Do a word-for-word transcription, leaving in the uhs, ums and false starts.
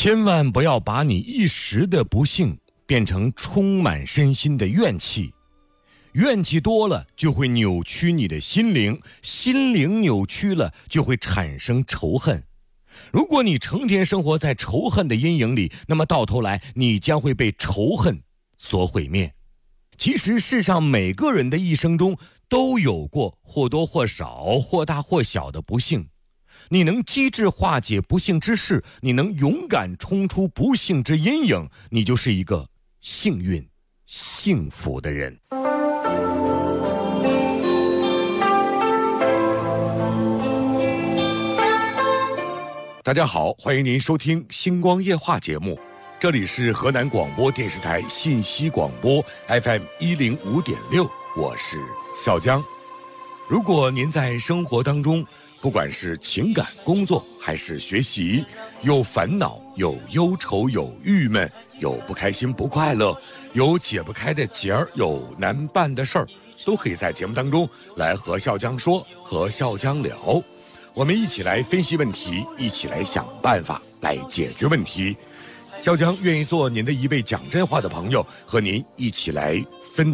千万不要把你一时的不幸变成充满身心的怨气，怨气多了就会扭曲你的心灵，心灵扭曲了就会产生仇恨。如果你成天生活在仇恨的阴影里，那么到头来你将会被仇恨所毁灭。其实世上每个人的一生中都有过或多或少、或大或小的不幸。你能机智化解不幸之事，你能勇敢冲出不幸之阴影，你就是一个幸运、幸福的人。大家好，欢迎您收听星光夜话节目，这里是河南广播电视台信息广播 F M 一零五点六，我是笑江。如果您在生活当中，不管是情感、工作还是学习，有烦恼、有忧愁、有郁闷、有不开心、不快乐，有解不开的结儿，有难办的事儿，都可以在节目当中来和笑江说，和笑江聊。我们一起来分析问题，一起来想办法来解决问题。笑江愿意做您的一位讲真话的朋友，和您一起来分